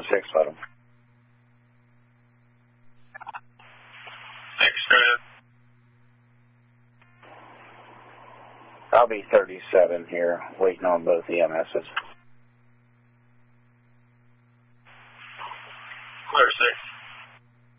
6 foot them. Thanks, Grant. I'll be 37 here, waiting on both EMSs. Clear 6.